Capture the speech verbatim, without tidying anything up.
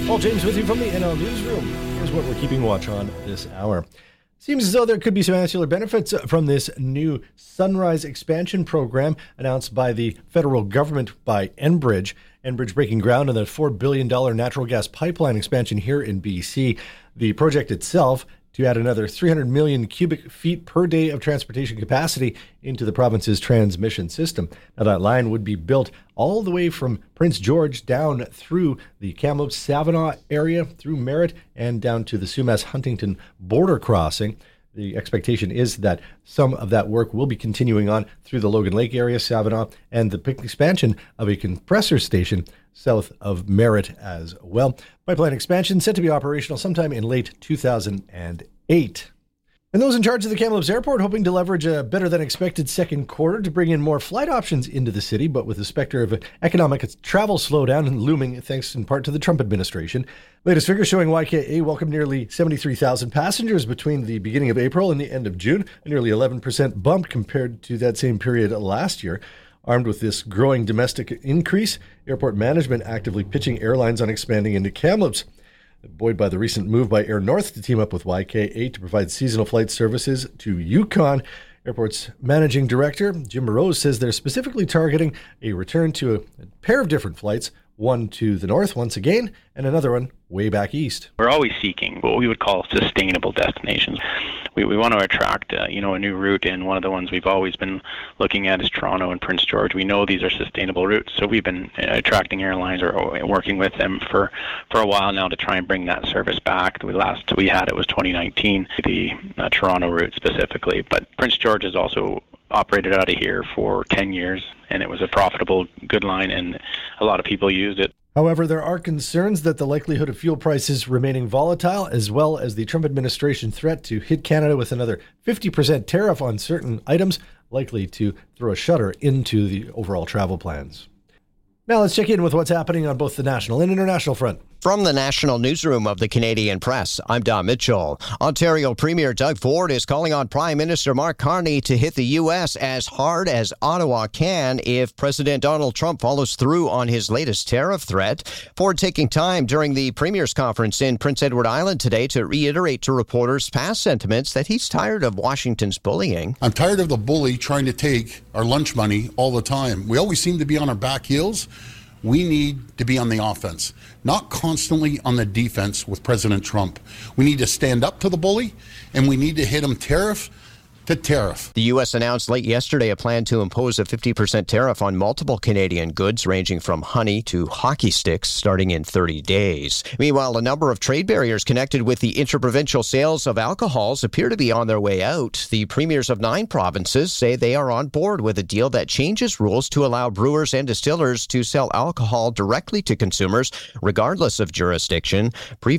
Paul James with you from the N L Newsroom. Here's what we're keeping watch on this hour. Seems as though there could be some ancillary benefits from this new Sunrise expansion program announced by the federal government by Enbridge. Enbridge breaking ground on the four billion dollars natural gas pipeline expansion here in B C. The project itself to add another three hundred million cubic feet per day of transportation capacity into the province's transmission system. Now, that line would be built all the way from Prince George down through the Kamloops-Savinaw area, through Merritt, and down to the Sumas-Huntington border crossing. The expectation is that some of that work will be continuing on through the Logan Lake area, Savinaw, and the expansion of a compressor station south of Merritt as well. Pipeline expansion set to be operational sometime in late two thousand eight. And those in charge of the Kamloops Airport hoping to leverage a better than expected second quarter to bring in more flight options into the city, but with the specter of an economic travel slowdown and looming thanks in part to the Trump administration. Latest figures showing Y K A welcomed nearly seventy-three thousand passengers between the beginning of April and the end of June, a nearly eleven percent bump compared to that same period last year. Armed with this growing domestic increase, airport management actively pitching airlines on expanding into Kamloops. Buoyed by the recent move by Air North to team up with Y K A to provide seasonal flight services to Yukon, Airport's managing director, Jim Burrows, says they're specifically targeting a return to a pair of different flights, one to the north once again, and another one way back east. We're always seeking what we would call sustainable destinations. We we want to attract uh, you know a new route, and one of the ones we've always been looking at is Toronto and Prince George. We know these are sustainable routes, so we've been attracting airlines or, or working with them for, for a while now to try and bring that service back. The last we had it was twenty nineteen, the uh, Toronto route specifically, but Prince George is also operated out of here for ten years, and it was a profitable, good line, and a lot of people used it. However, there are concerns that the likelihood of fuel prices remaining volatile, as well as the Trump administration threat to hit Canada with another fifty percent tariff on certain items, likely to throw a shudder into the overall travel plans. Now let's check in with what's happening on both the national and international front. From the National Newsroom of the Canadian Press, I'm Don Mitchell. Ontario Premier Doug Ford is calling on Prime Minister Mark Carney to hit the U S as hard as Ottawa can if President Donald Trump follows through on his latest tariff threat. Ford taking time during the Premier's conference in Prince Edward Island today to reiterate to reporters past sentiments that he's tired of Washington's bullying. I'm tired of the bully trying to take our lunch money all the time. We always seem to be on our back heels. We need to be on the offense, not constantly on the defense with President Trump. We need to stand up to the bully, and we need to hit him tariff to tariff. The U S announced late yesterday a plan to impose a fifty percent tariff on multiple Canadian goods ranging from honey to hockey sticks starting in thirty days. Meanwhile, a number of trade barriers connected with the interprovincial sales of alcohols appear to be on their way out. The premiers of nine provinces say they are on board with a deal that changes rules to allow brewers and distillers to sell alcohol directly to consumers regardless of jurisdiction.